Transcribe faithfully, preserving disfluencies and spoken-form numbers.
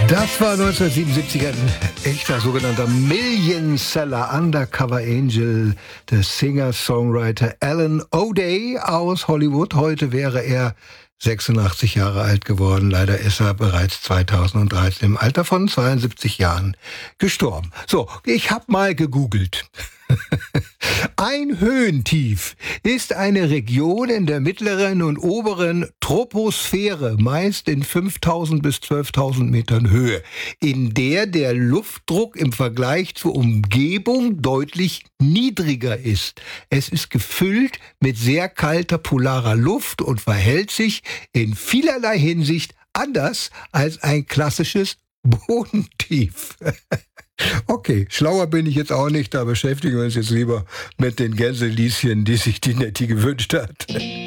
Das war neunzehnhundertsiebenundsiebzig ein echter sogenannter Million-Seller, Undercover Angel, der Singer-Songwriter Alan O'Day aus Hollywood. Heute wäre er sechsundachtzig Jahre alt geworden. Leider ist er bereits zweitausenddreizehn im Alter von zweiundsiebzig Jahren gestorben. So, ich habe mal gegoogelt. Ein Höhentief ist eine Region in der mittleren und oberen Troposphäre, meist in fünftausend bis zwölftausend Metern Höhe, in der der Luftdruck im Vergleich zur Umgebung deutlich niedriger ist. Es ist gefüllt mit sehr kalter polarer Luft und verhält sich in vielerlei Hinsicht anders als ein klassisches Bodentief. Okay, schlauer bin ich jetzt auch nicht, da beschäftigen wir uns jetzt lieber mit den Gänselieschen, die sich die Netti gewünscht hat.